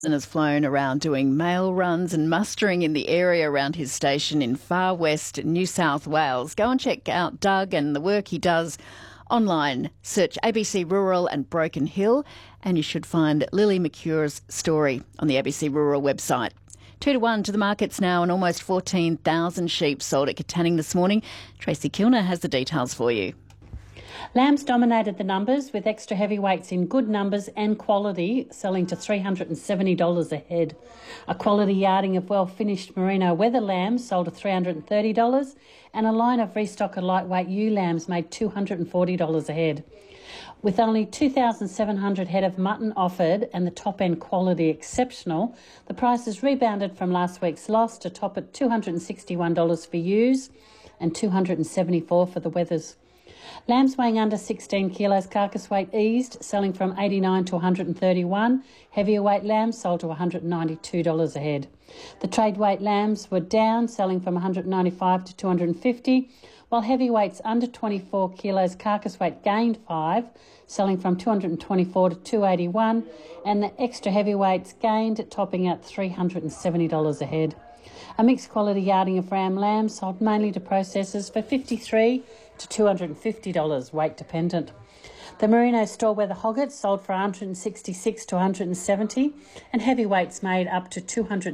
and has flown around doing mail runs and mustering in the area around his station in far west New South Wales. Go and check out Doug and the work he does online. Search ABC Rural and Broken Hill, and you should find Lily McCure's story on the ABC Rural website. 2-1 to the markets now, and almost 14,000 sheep sold at Katanning this morning. Tracy Kilner has the details for you. Lambs dominated the numbers, with extra heavyweights in good numbers and quality selling to $370 a head. A quality yarding of well-finished merino weather lambs sold to $330, and a line of restocker lightweight ewe lambs made $240 a head. With only 2,700 head of mutton offered and the top-end quality exceptional, the prices rebounded from last week's loss to top at $261 for ewes and $274 for the wethers. Lambs weighing under 16 kilos carcass weight eased, selling from $89 to $131. Heavier weight lambs sold to $192 a head. The trade weight lambs were down, selling from $195 to $250, while heavyweights under 24 kilos carcass weight gained 5, selling from $224 to $281, and the extra heavyweights gained, topping at $370 a head. A mixed quality yarding of ram lambs sold mainly to processors for $53 to $250, weight dependent. The merino store weather hoggets sold for $166 to $170, and heavyweights made up to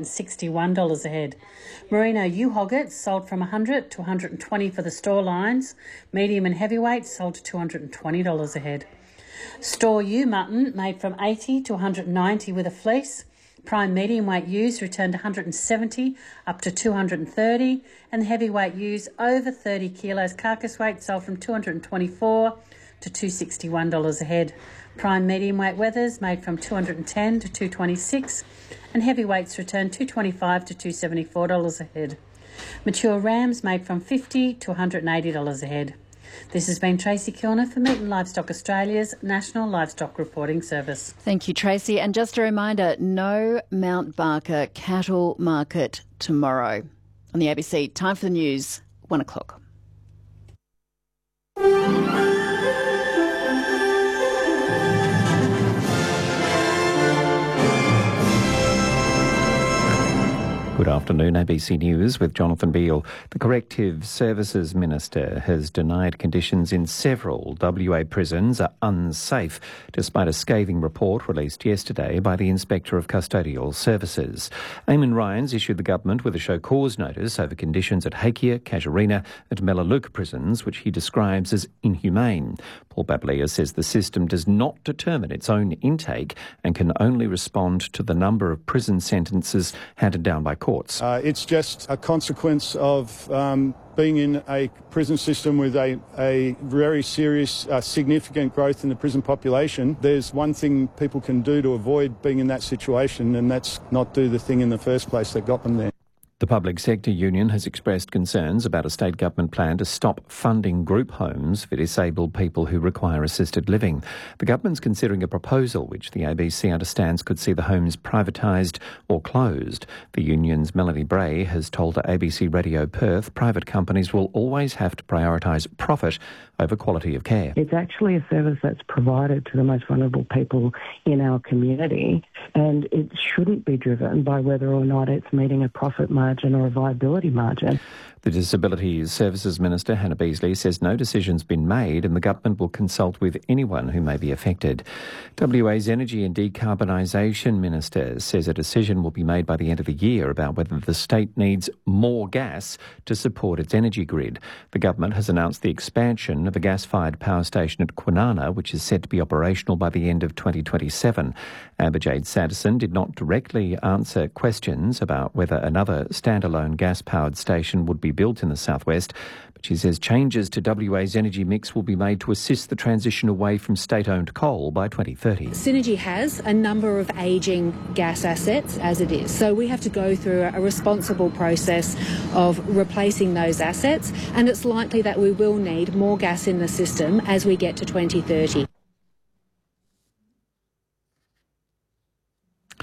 $261 a head. Merino ewe hoggets sold from $100 to $120 for the store lines. Medium and heavyweights sold to $220 a head. Store ewe mutton made from $80 to $190 with a fleece. Prime medium weight ewes returned $170 up to $230, and the heavyweight ewes over 30 kilos carcass weight sold from $224 to $261 a head. Prime medium weight wethers made from $210 to $226, and heavyweights returned $225 to $274 a head. Mature rams made from $50 to $180 a head. This has been Tracy Kilner for Meat and Livestock Australia's National Livestock Reporting Service. Thank you, Tracy. And just a reminder, no Mount Barker cattle market tomorrow. On the ABC, time for the news, 1 o'clock. Good afternoon, ABC News with Jonathan Beale. The Corrective Services Minister has denied conditions in several WA prisons are unsafe, despite a scathing report released yesterday by the Inspector of Custodial Services. Eamon Ryans issued the government with a show cause notice over conditions at Hakea, Casuarina and Melaleuca prisons, which he describes as inhumane. Paul Bablea says the system does not determine its own intake and can only respond to the number of prison sentences handed down by courts. It's just a consequence of being in a prison system with a very serious, significant growth in the prison population. There's one thing people can do to avoid being in that situation, and that's not do the thing in the first place that got them there. The Public Sector Union has expressed concerns about a state government plan to stop funding group homes for disabled people who require assisted living. The government's considering a proposal which the ABC understands could see the homes privatised or closed. The union's Melanie Bray has told ABC Radio Perth private companies will always have to prioritise profit over quality of care. It's actually a service that's provided to the most vulnerable people in our community, and it shouldn't be driven by whether or not it's meeting a profit margin or a viability margin. The Disability Services Minister, Hannah Beasley, says no decision's been made and the government will consult with anyone who may be affected. WA's Energy and Decarbonisation Minister says a decision will be made by the end of the year about whether the state needs more gas to support its energy grid. The government has announced the expansion of a gas-fired power station at Kwinana, which is set to be operational by the end of 2027. Amber Jade Sanderson did not directly answer questions about whether another standalone gas-powered station would be built in the southwest, but she says changes to WA's energy mix will be made to assist the transition away from state-owned coal by 2030. Synergy has a number of ageing gas assets as it is, so we have to go through a responsible process of replacing those assets, and it's likely that we will need more gas in the system as we get to 2030.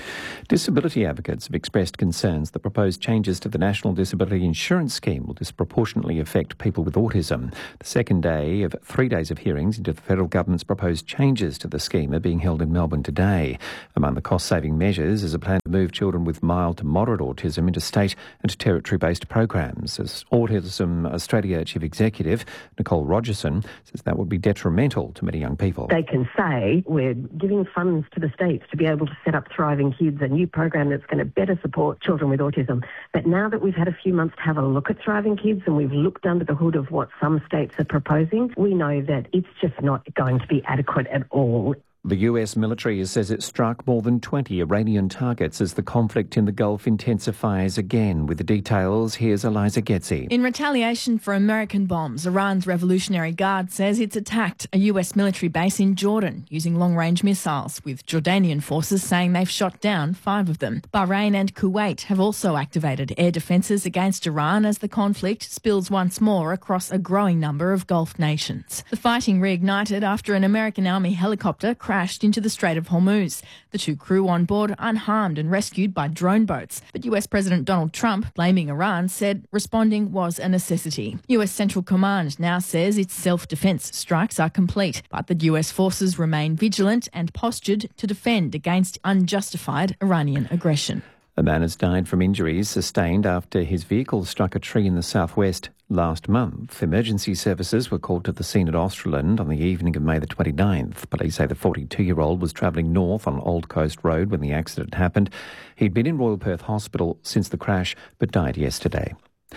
Disability advocates have expressed concerns that proposed changes to the National Disability Insurance Scheme will disproportionately affect people with autism. The second day of 3 days of hearings into the federal government's proposed changes to the scheme are being held in Melbourne today. Among the cost-saving measures is a plan to move children with mild to moderate autism into state and territory-based programs. As Autism Australia Chief Executive Nicole Rogerson says that would be detrimental to many young people. They can say we're giving funds to the states to be able to set up Thriving Kids, a new program that's going to better support children with autism. But now that we've had a few months to have a look at Thriving Kids and we've looked under the hood of what some states are proposing, we know that it's just not going to be adequate at all. The US military says it struck more than 20 Iranian targets as the conflict in the Gulf intensifies again. With the details, here's Eliza Getzi. In retaliation for American bombs, Iran's Revolutionary Guard says it's attacked a US military base in Jordan using long-range missiles, with Jordanian forces saying they've shot down 5 of them. Bahrain and Kuwait have also activated air defences against Iran as the conflict spills once more across a growing number of Gulf nations. The fighting reignited after an American Army helicopter crashed into the Strait of Hormuz. The 2 crew on board unharmed and rescued by drone boats. But US President Donald Trump, blaming Iran, said responding was a necessity. US Central Command now says its self-defence strikes are complete, but the US forces remain vigilant and postured to defend against unjustified Iranian aggression. A man has died from injuries sustained after his vehicle struck a tree in the southwest last month. Emergency services were called to the scene at Australand on the evening of May the 29th. Police say the 42-year-old was travelling north on Old Coast Road when the accident happened. He'd been in Royal Perth Hospital since the crash but died yesterday.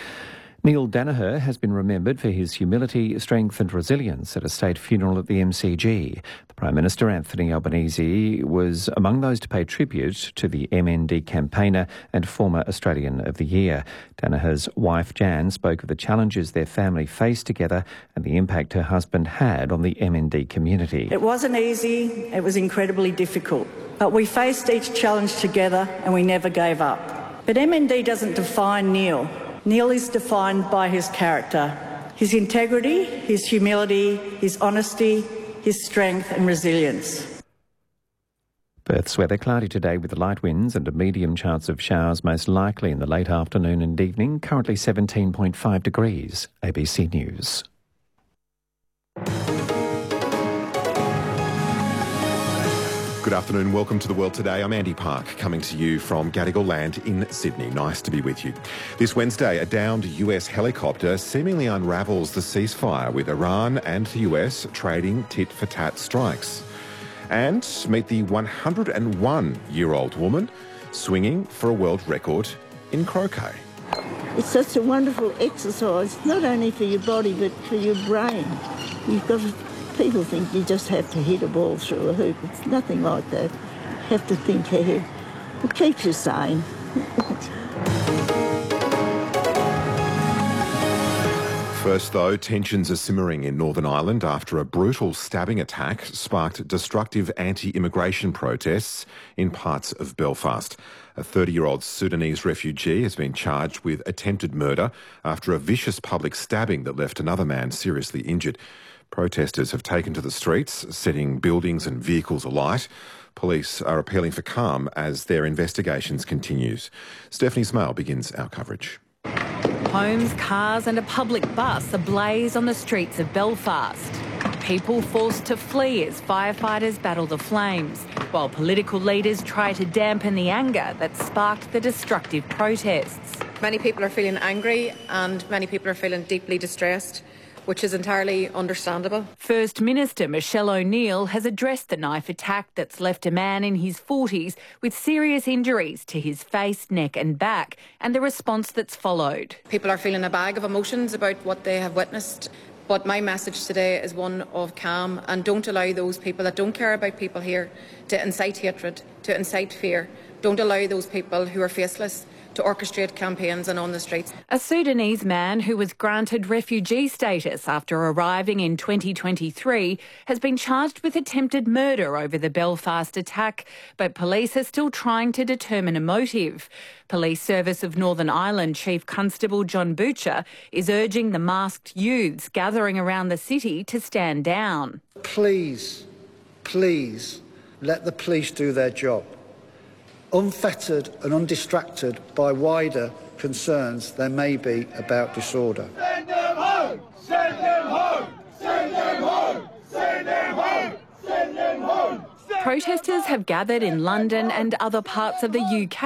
Neil Daniher has been remembered for his humility, strength and resilience at a state funeral at the MCG. The Prime Minister, Anthony Albanese, was among those to pay tribute to the MND campaigner and former Australian of the Year. Daniher's wife, Jan, spoke of the challenges their family faced together and the impact her husband had on the MND community. It wasn't easy, it was incredibly difficult, but we faced each challenge together and we never gave up. But MND doesn't define Neil. Neil is defined by his character, his integrity, his humility, his honesty, his strength and resilience. Perth's weather cloudy today with light winds and a medium chance of showers most likely in the late afternoon and evening. Currently 17.5 degrees. ABC News. Good afternoon, welcome to The World Today. I'm Andy Park, coming to you from Gadigal Land in Sydney. Nice to be with you. This Wednesday, a downed US helicopter seemingly unravels the ceasefire, with Iran and the US trading tit-for-tat strikes. And meet the 101-year-old woman swinging for a world record in croquet. It's such a wonderful exercise, not only for your body but for your brain. You've got to... People think you just have to hit a ball through a hoop. It's nothing like that. You have to think ahead. It keeps you sane. First, though, tensions are simmering in Northern Ireland after a brutal stabbing attack sparked destructive anti-immigration protests in parts of Belfast. A 30-year-old Sudanese refugee has been charged with attempted murder after a vicious public stabbing that left another man seriously injured. Protesters have taken to the streets, setting buildings and vehicles alight. Police are appealing for calm as their investigations continues. Stephanie Smale begins our coverage. Homes, cars and a public bus ablaze on the streets of Belfast. People forced to flee as firefighters battle the flames, while political leaders try to dampen the anger that sparked the destructive protests. Many people are feeling angry and many people are feeling deeply distressed, which is entirely understandable. First Minister Michelle O'Neill has addressed the knife attack that's left a man in his 40s with serious injuries to his face, neck and back, and the response that's followed. People are feeling a bag of emotions about what they have witnessed, but my message today is one of calm, and don't allow those people that don't care about people here to incite hatred, to incite fear. Don't allow those people who are faceless to orchestrate campaigns and on the streets. A Sudanese man who was granted refugee status after arriving in 2023 has been charged with attempted murder over the Belfast attack, but police are still trying to determine a motive. Police Service of Northern Ireland Chief Constable John Butcher is urging the masked youths gathering around the city to stand down. Please, let the police do their job. unfettered and undistracted by wider concerns there may be about disorder. Send them home! Send them home! Send them home! Send them home! Send them home! Protesters have gathered in London and other parts of the UK